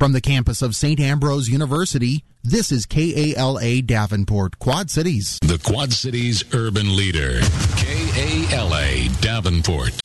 From the campus of St. Ambrose University, this is KALA Davenport, Quad Cities. The Quad Cities urban leader, KALA Davenport.